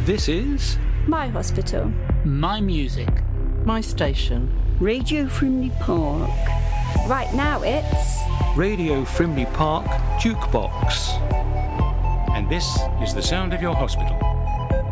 This is My hospital. My music. My station. Radio Frimley Park. Right now it's... Radio Frimley Park Jukebox. And this is the sound of your hospital.